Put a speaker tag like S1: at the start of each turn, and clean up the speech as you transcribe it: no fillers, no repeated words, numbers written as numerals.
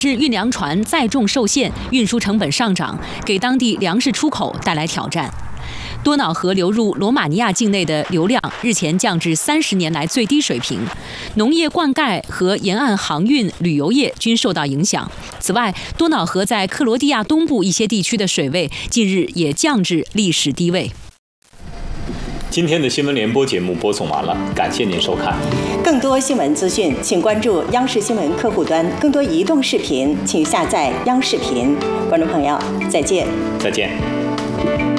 S1: 是运粮船载重受限，运输成本上涨，给当地粮食出口带来挑战。多瑙河流入罗马尼亚境内的流量日前降至30年来最低水平，农业灌溉和沿岸航运、旅游业均受到影响。此外，多瑙河在克罗地亚东部一些地区的水位近日也降至历史低位。
S2: 今天的新闻联播节目播送完了，感谢您收看。
S3: 更多新闻资讯，请关注央视新闻客户端；更多移动视频，请下载央视频。观众朋友，再见。
S2: 再见。